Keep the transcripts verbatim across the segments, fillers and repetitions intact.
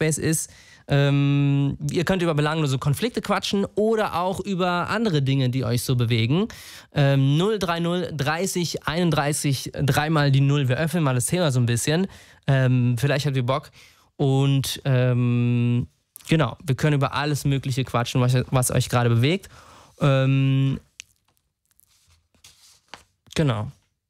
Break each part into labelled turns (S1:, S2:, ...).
S1: Space ist, ähm, ihr könnt über belanglose Konflikte quatschen oder auch über andere Dinge, die euch so bewegen. Ähm, null drei null dreißig einunddreißig, dreimal die Null. Wir öffnen mal das Thema so ein bisschen. Ähm, vielleicht habt ihr Bock. Und ähm, genau, wir können über alles Mögliche quatschen, was, was euch gerade bewegt. Ähm, genau.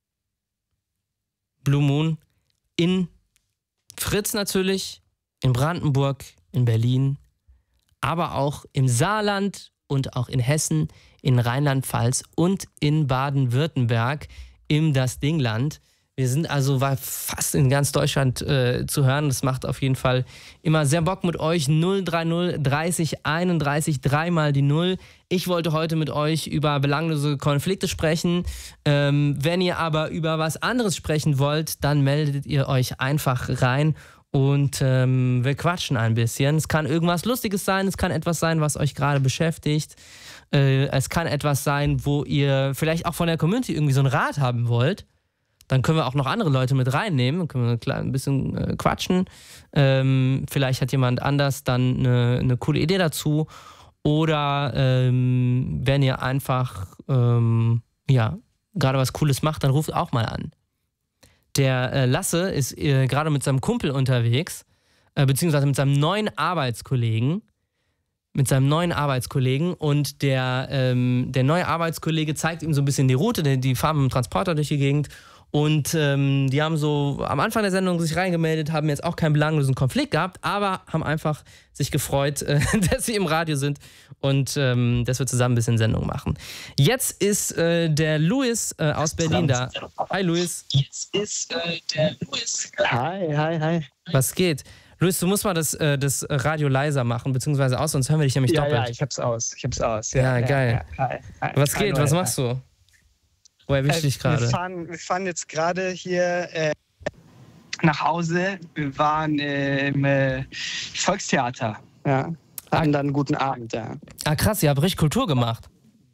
S1: Blue Moon in Fritz natürlich, in Brandenburg, in Berlin, aber auch im Saarland und auch in Hessen, in Rheinland-Pfalz und in Baden-Württemberg im Das Dingland. Wir sind also fast in ganz Deutschland äh, zu hören. Das macht auf jeden Fall immer sehr Bock mit euch. null drei null dreißig einunddreißig, dreimal die Null. Ich wollte heute mit euch über belanglose Konflikte sprechen. Ähm, wenn ihr aber über was anderes sprechen wollt, dann meldet ihr euch einfach rein und ähm, wir quatschen ein bisschen. Es kann irgendwas Lustiges sein, es kann etwas sein, was euch gerade beschäftigt. Äh, es kann etwas sein, wo ihr vielleicht auch von der Community irgendwie so einen Rat haben wollt. Dann können wir auch noch andere Leute mit reinnehmen, dann können wir ein bisschen äh, quatschen. Ähm, vielleicht hat jemand anders dann eine, eine coole Idee dazu. Oder ähm, wenn ihr einfach ähm, ja, gerade was Cooles macht, dann ruft auch mal an. Der äh, Lasse ist äh, gerade mit seinem Kumpel unterwegs, äh, beziehungsweise mit seinem neuen Arbeitskollegen. Mit seinem neuen Arbeitskollegen und der, ähm, der neue Arbeitskollege zeigt ihm so ein bisschen die Route, die, die fahren mit dem Transporter durch die Gegend. Und ähm, die haben so am Anfang der Sendung sich reingemeldet, haben jetzt auch keinen belanglosen Konflikt gehabt, aber haben einfach sich gefreut, äh, dass sie im Radio sind und ähm, dass wir zusammen ein bisschen Sendung machen. Jetzt ist äh, der Louis äh, aus Berlin da. Hi Louis.
S2: Jetzt ist äh, der Louis. Hi, hi, hi.
S1: Was geht? Louis, du musst mal das, äh, das Radio leiser machen, beziehungsweise aus, sonst hören wir dich nämlich
S2: ja,
S1: doppelt.
S2: Ja, ich hab's aus. Ich hab's aus.
S1: Ja,
S2: ja
S1: geil.
S2: Ja, hi, hi.
S1: Was geht?
S2: Hi,
S1: Was
S2: hi,
S1: machst du? Wo erwischt
S2: äh,
S1: dich gerade?
S2: Wir fahren, wir fahren jetzt gerade hier äh, nach Hause. Wir waren äh, im äh, Volkstheater. Ja. Hatten dann einen guten Abend, ja.
S1: Ah, krass, ihr habt richtig Kultur gemacht.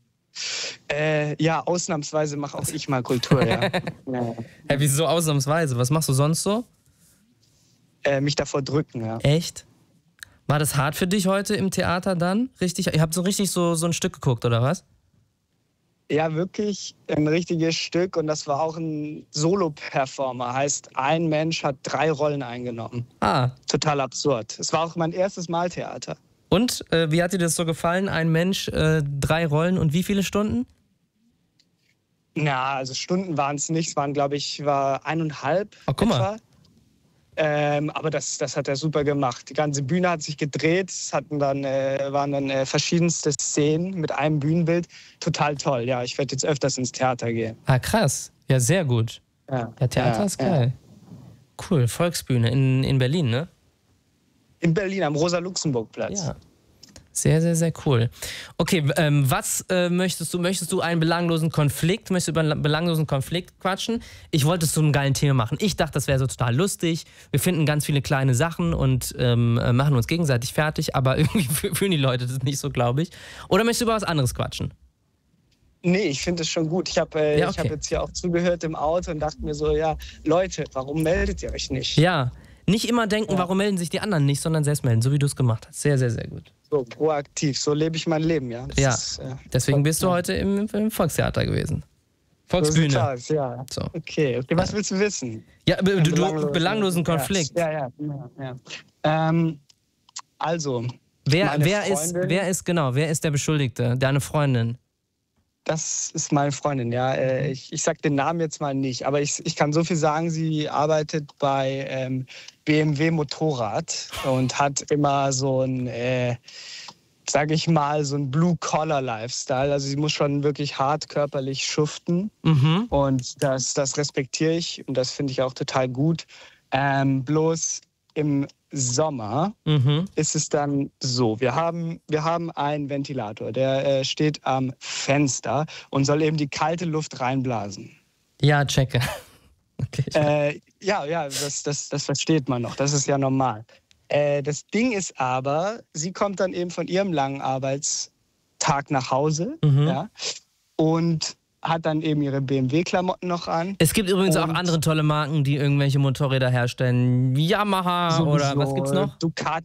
S2: Äh, ja, ausnahmsweise mache auch ich mal Kultur, ja. ja.
S1: Hey, wieso ausnahmsweise? Was machst du sonst so?
S2: Äh, mich davor drücken, ja.
S1: Echt? War das hart für dich heute im Theater dann? Richtig? Ihr habt so richtig so, so ein Stück geguckt, oder was?
S2: Ja, wirklich ein richtiges Stück und das war auch ein Solo-Performer. Heißt, ein Mensch hat drei Rollen eingenommen.
S1: Ah.
S2: Total absurd. Es war auch mein erstes Mal Theater.
S1: Und äh, wie hat dir das so gefallen? Ein Mensch, äh, drei Rollen und wie viele Stunden?
S2: Na, also Stunden waren es nicht. Es waren, glaube ich, war eineinhalb
S1: oh, guck
S2: etwa.
S1: Mal.
S2: Ähm, aber das, das hat er super gemacht. Die ganze Bühne hat sich gedreht. Es hatten dann, äh, waren dann äh, verschiedenste Szenen mit einem Bühnenbild. Total toll. Ja, ich werde jetzt öfters ins Theater gehen.
S1: Ah, krass. Ja, sehr gut.
S2: Ja,
S1: ja Theater
S2: ja,
S1: ist geil. Ja. Cool. Volksbühne in, in Berlin, ne?
S2: In Berlin, am Rosa-Luxemburg-Platz.
S1: Ja. Sehr, sehr, sehr cool. Okay, ähm, was äh, möchtest du? Möchtest du einen belanglosen Konflikt? Möchtest du über einen belanglosen Konflikt quatschen? Ich wollte es zu einem geilen Thema machen. Ich dachte, das wäre so total lustig. Wir finden ganz viele kleine Sachen und ähm, machen uns gegenseitig fertig, aber irgendwie fühlen die Leute das nicht so, glaube ich. Oder möchtest du über was anderes quatschen?
S2: Nee, ich finde es schon gut. Ich habe äh,
S1: ja, okay.
S2: hab jetzt hier auch zugehört im Auto und dachte mir so, ja, Leute, warum meldet ihr euch nicht?
S1: Ja, nicht immer denken, ja. warum melden sich die anderen nicht, sondern selbst melden, so wie du es gemacht hast. Sehr, sehr, sehr gut.
S2: So proaktiv, so lebe ich mein Leben, ja. Das
S1: ja,
S2: ist, äh,
S1: deswegen bist du heute im, im Volkstheater gewesen. Volksbühne.
S2: So aus, ja.
S1: So.
S2: Okay, okay, was willst du wissen?
S1: Ja, du, du belanglosen, belanglosen Konflikt.
S2: Ja, ja, ja. ja. Ähm, also,
S1: wer, wer, ist, wer ist, genau, wer ist der Beschuldigte? Deine Freundin?
S2: Das ist meine Freundin, ja. Ich, ich sag den Namen jetzt mal nicht, aber ich, ich kann so viel sagen, sie arbeitet bei ähm, B M W Motorrad und hat immer so ein, äh, sag ich mal, so ein Blue-Collar-Lifestyle. Also sie muss schon wirklich hart körperlich schuften
S1: mhm.
S2: und das, das respektiere ich und das finde ich auch total gut. Ähm, bloß im Sommer
S1: mhm.
S2: ist es dann so, wir haben, wir haben einen Ventilator, der äh, steht am Fenster und soll eben die kalte Luft reinblasen.
S1: Ja, checke. Okay.
S2: Äh, ja, ja, das, das, das versteht man noch, das ist ja normal. Äh, das Ding ist aber, sie kommt dann eben von ihrem langen Arbeitstag nach Hause
S1: mhm.
S2: ja, und hat dann eben ihre B M W-Klamotten noch an.
S1: Es gibt übrigens und auch andere tolle Marken, die irgendwelche Motorräder herstellen. Yamaha sowieso, oder was gibt's noch?
S2: Ducati,